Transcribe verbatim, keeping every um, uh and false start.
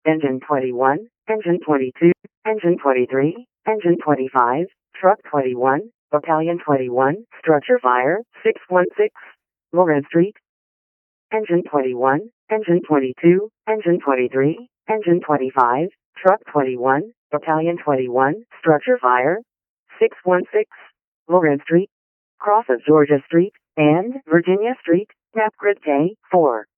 Engine twenty-one, Engine twenty-two, Engine twenty-three, Engine twenty-five, Truck twenty-one, Battalion twenty-one, Structure Fire, six one six, Lawrence Street. Engine twenty-one, Engine twenty-two, Engine twenty-three, Engine twenty-five, Truck twenty-one, Battalion twenty-one, Structure Fire, six one six, Lawrence Street, cross of Georgia Street, and Virginia Street, map grid K, four.